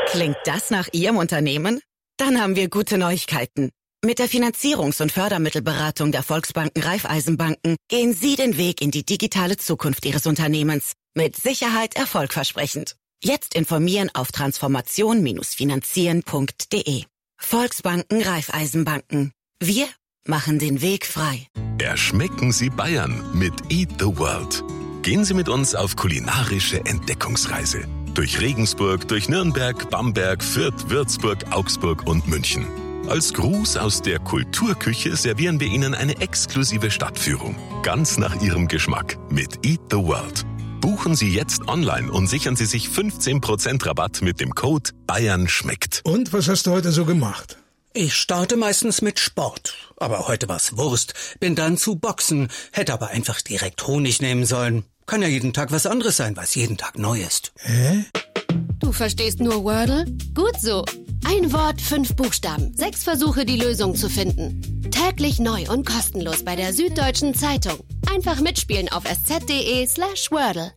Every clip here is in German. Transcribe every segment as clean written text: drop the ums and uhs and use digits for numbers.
Klingt das nach Ihrem Unternehmen? Dann haben wir gute Neuigkeiten. Mit der Finanzierungs- und Fördermittelberatung der Volksbanken Raiffeisenbanken gehen Sie den Weg in die digitale Zukunft Ihres Unternehmens. Mit Sicherheit erfolgversprechend. Jetzt informieren auf transformation-finanzieren.de. Volksbanken Raiffeisenbanken. Wir machen den Weg frei. Erschmecken Sie Bayern mit Eat the World. Gehen Sie mit uns auf kulinarische Entdeckungsreise. Durch Regensburg, durch Nürnberg, Bamberg, Fürth, Würzburg, Augsburg und München. Als Gruß aus der Kulturküche servieren wir Ihnen eine exklusive Stadtführung. Ganz nach Ihrem Geschmack mit Eat the World. Buchen Sie jetzt online und sichern Sie sich 15% Rabatt mit dem Code BAYERNSCHMECKT. Und was hast du heute so gemacht? Ich starte meistens mit Sport. Aber heute war's Wurst. Bin dann zu Boxen. Hätte aber einfach direkt Honig nehmen sollen. Kann ja jeden Tag was anderes sein, was jeden Tag neu ist. Hä? Du verstehst nur Wordle? Gut so. Ein Wort, 5 Buchstaben. 6 Versuche, die Lösung zu finden. Täglich neu und kostenlos bei der Süddeutschen Zeitung. Einfach mitspielen auf sz.de/Wordle.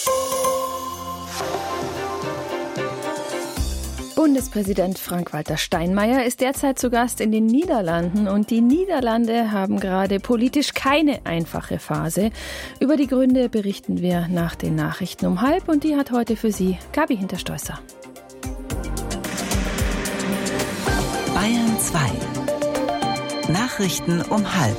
Bundespräsident Frank-Walter Steinmeier ist derzeit zu Gast in den Niederlanden und die Niederlande haben gerade politisch keine einfache Phase. Über die Gründe berichten wir nach den Nachrichten um 12:30 und die hat heute für Sie Gabi Hinterstoesser. Bayern 2. Nachrichten um 12:30.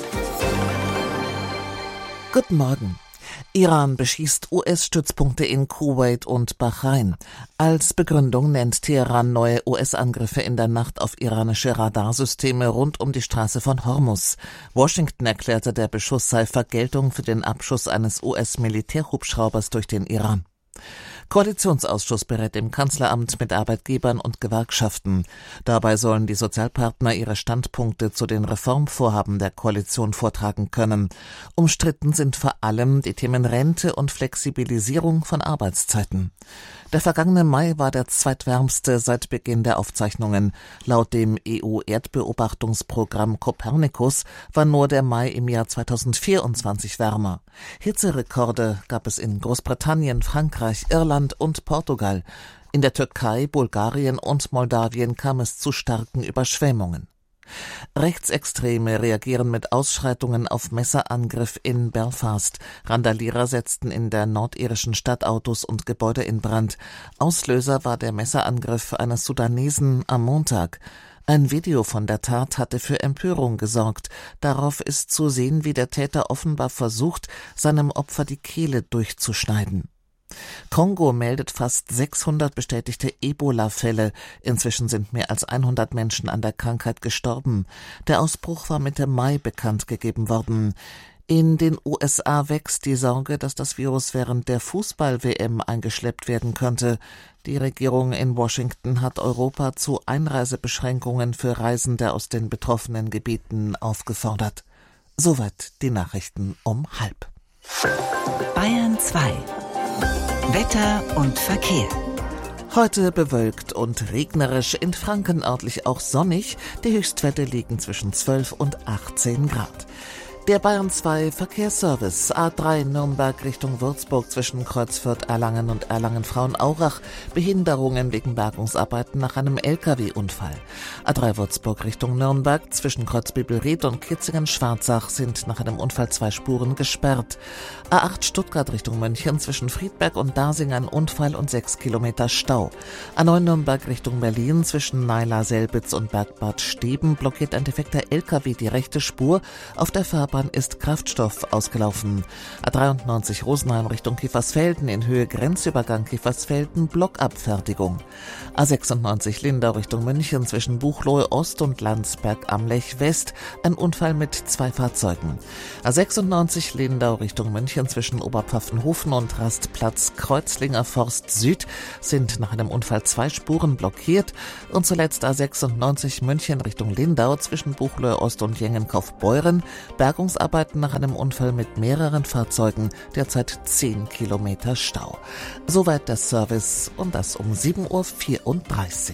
Guten Morgen. Iran beschießt US-Stützpunkte in Kuwait und Bahrain. Als Begründung nennt Teheran neue US-Angriffe in der Nacht auf iranische Radarsysteme rund um die Straße von Hormuz. Washington erklärte, der Beschuss sei Vergeltung für den Abschuss eines US-Militärhubschraubers durch den Iran. Koalitionsausschuss berät im Kanzleramt mit Arbeitgebern und Gewerkschaften. Dabei sollen die Sozialpartner ihre Standpunkte zu den Reformvorhaben der Koalition vortragen können. Umstritten sind vor allem die Themen Rente und Flexibilisierung von Arbeitszeiten. Der vergangene Mai war der zweitwärmste seit Beginn der Aufzeichnungen. Laut dem EU-Erdbeobachtungsprogramm Copernicus war nur der Mai im Jahr 2024 wärmer. Hitzerekorde gab es in Großbritannien, Frankreich, Irland und Portugal. In der Türkei, Bulgarien und Moldawien kam es zu starken Überschwemmungen. Rechtsextreme reagieren mit Ausschreitungen auf Messerangriff in Belfast. Randalierer setzten in der nordirischen Stadt Autos und Gebäude in Brand. Auslöser war der Messerangriff eines Sudanesen am Montag. Ein Video von der Tat hatte für Empörung gesorgt. Darauf ist zu sehen, wie der Täter offenbar versucht, seinem Opfer die Kehle durchzuschneiden. Kongo meldet fast 600 bestätigte Ebola-Fälle. Inzwischen sind mehr als 100 Menschen an der Krankheit gestorben. Der Ausbruch war Mitte Mai bekannt gegeben worden. In den USA wächst die Sorge, dass das Virus während der Fußball-WM eingeschleppt werden könnte. Die Regierung in Washington hat Europa zu Einreisebeschränkungen für Reisende aus den betroffenen Gebieten aufgefordert. Soweit die Nachrichten um 12:30. Bayern 2. Wetter und Verkehr. Heute bewölkt und regnerisch, in Franken örtlich auch sonnig. Die Höchstwerte liegen zwischen 12 und 18 Grad. Der Bayern 2 Verkehrsservice A3 Nürnberg Richtung Würzburg zwischen Kreuzfürth, Erlangen und Erlangen-Frauenaurach. Behinderungen wegen Bergungsarbeiten nach einem LKW-Unfall. A3 Würzburg Richtung Nürnberg zwischen Kreuzbibelried und Kitzingen-Schwarzach sind nach einem Unfall 2 Spuren gesperrt. A8 Stuttgart Richtung München zwischen Friedberg und Dasing ein Unfall und 6 Kilometer Stau. A9 Nürnberg Richtung Berlin zwischen Naila-Selbitz und Bergbad Steben blockiert ein defekter LKW die rechte Spur. Auf der Fahrbahn ist Kraftstoff ausgelaufen. A93 Rosenheim Richtung Kiefersfelden in Höhe Grenzübergang Kiefersfelden Blockabfertigung. A96 Lindau Richtung München zwischen Buchloe Ost und Landsberg am Lech West ein Unfall mit 2 Fahrzeugen. A96 Lindau Richtung München zwischen Oberpfaffenhofen und Rastplatz Kreuzlinger Forst Süd sind nach einem Unfall 2 Spuren blockiert und zuletzt A96 München Richtung Lindau zwischen Buchloe Ost und Jengenkauf-Beuren Bergungsarbeiten nach einem Unfall mit mehreren Fahrzeugen, derzeit 10 Kilometer Stau. Soweit der Service und das um 7:34 Uhr.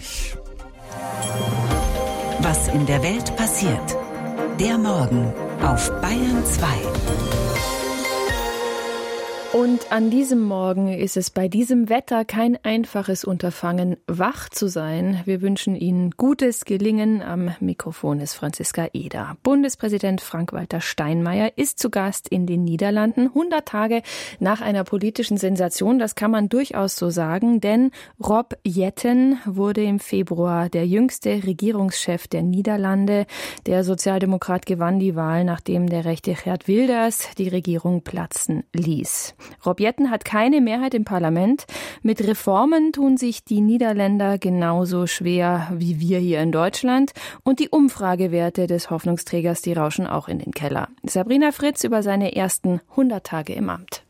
Was in der Welt passiert. Der Morgen auf Bayern 2. Und an diesem Morgen ist es bei diesem Wetter kein einfaches Unterfangen, wach zu sein. Wir wünschen Ihnen gutes Gelingen. Am Mikrofon ist Franziska Eder. Bundespräsident Frank-Walter Steinmeier ist zu Gast in den Niederlanden, 100 Tage nach einer politischen Sensation. Das kann man durchaus so sagen, denn Rob Jetten wurde im Februar der jüngste Regierungschef der Niederlande. Der Sozialdemokrat gewann die Wahl, nachdem der rechte Geert Wilders die Regierung platzen ließ. Rob Jetten hat keine Mehrheit im Parlament. Mit Reformen tun sich die Niederländer genauso schwer wie wir hier in Deutschland. Und die Umfragewerte des Hoffnungsträgers, die rauschen auch in den Keller. Sabrina Fritz über seine ersten 100 Tage im Amt.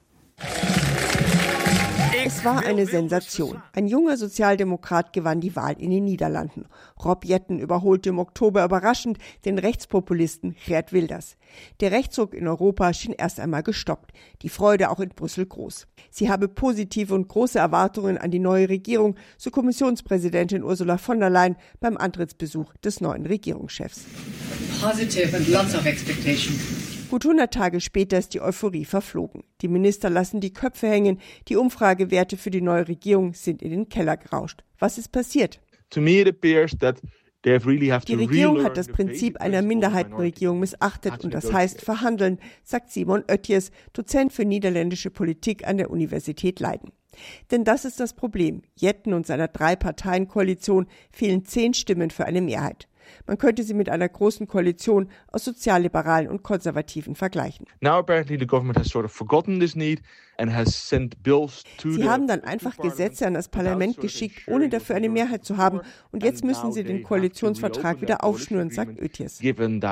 Es war eine Sensation. Ein junger Sozialdemokrat gewann die Wahl in den Niederlanden. Rob Jetten überholte im Oktober überraschend den Rechtspopulisten Geert Wilders. Der Rechtsruck in Europa schien erst einmal gestoppt. Die Freude auch in Brüssel groß. Sie habe positive und große Erwartungen an die neue Regierung, so Kommissionspräsidentin Ursula von der Leyen beim Antrittsbesuch des neuen Regierungschefs. Positive and lots of expectation. Gut 100 Tage später ist die Euphorie verflogen. Die Minister lassen die Köpfe hängen. Die Umfragewerte für die neue Regierung sind in den Keller gerauscht. Was ist passiert? Die Regierung hat das Prinzip einer Minderheitenregierung missachtet und das heißt verhandeln, sagt Simon Oetjes, Dozent für niederländische Politik an der Universität Leiden. Denn das ist das Problem. Jetten und seiner 3-Parteien-Koalition fehlen 10 Stimmen für eine Mehrheit. Man könnte sie mit einer großen Koalition aus Sozialliberalen und Konservativen vergleichen. Sie haben dann einfach Gesetze an das Parlament geschickt, ohne dafür eine Mehrheit zu haben. Und jetzt müssen sie den Koalitionsvertrag wieder aufschnüren, sagt Oetjes.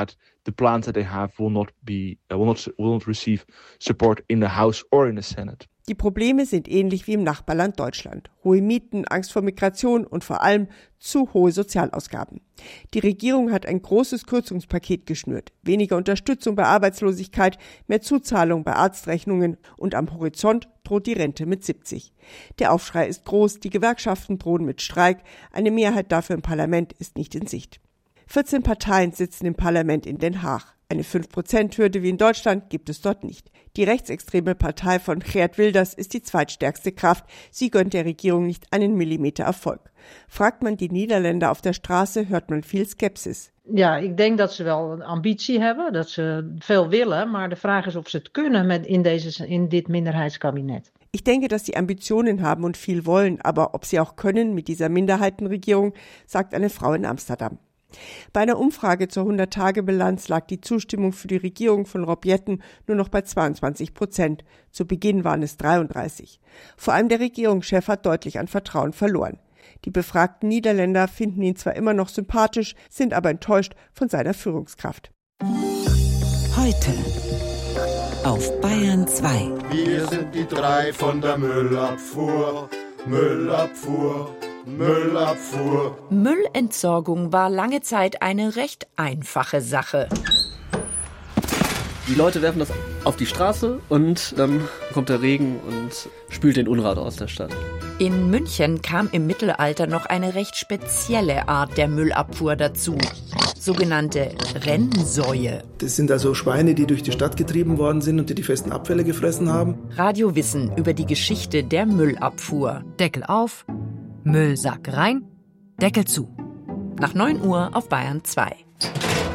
Die Probleme sind ähnlich wie im Nachbarland Deutschland. Hohe Mieten, Angst vor Migration und vor allem zu hohe Sozialausgaben. Die Regierung hat ein großes Kürzungspaket geschnürt. Weniger Unterstützung bei Arbeitslosigkeit, mehr Zuzahlung bei Arztrechnungen und am Horizont droht die Rente mit 70. Der Aufschrei ist groß, die Gewerkschaften drohen mit Streik. Eine Mehrheit dafür im Parlament ist nicht in Sicht. 14 Parteien sitzen im Parlament in Den Haag. Eine 5%-Hürde wie in Deutschland gibt es dort nicht. Die rechtsextreme Partei von Geert Wilders ist die zweitstärkste Kraft. Sie gönnt der Regierung nicht einen Millimeter Erfolg. Fragt man die Niederländer auf der Straße, hört man viel Skepsis. Ja, ik denk dat ze wel een ambitie hebben, dat ze veel willen, maar de vraag is of ze het kunnen in dit minderheidskabinet. Ich denke, dass sie Ambitionen haben und viel wollen, aber ob sie auch können mit dieser Minderheitenregierung, sagt eine Frau in Amsterdam. Bei einer Umfrage zur 100-Tage-Bilanz lag die Zustimmung für die Regierung von Rob Jetten nur noch bei 22%. Zu Beginn waren es 33%. Vor allem der Regierungschef hat deutlich an Vertrauen verloren. Die befragten Niederländer finden ihn zwar immer noch sympathisch, sind aber enttäuscht von seiner Führungskraft. Heute auf Bayern 2. Wir sind die 3 von der Müllabfuhr. Müllabfuhr. Müllabfuhr. Müllentsorgung war lange Zeit eine recht einfache Sache. Die Leute werfen das auf die Straße und dann kommt der Regen und spült den Unrat aus der Stadt. In München kam im Mittelalter noch eine recht spezielle Art der Müllabfuhr dazu. Sogenannte Rennsäue. Das sind also Schweine, die durch die Stadt getrieben worden sind und die festen Abfälle gefressen haben. Radiowissen über die Geschichte der Müllabfuhr. Deckel auf, Müllsack rein, Deckel zu. Nach 9 Uhr auf Bayern 2.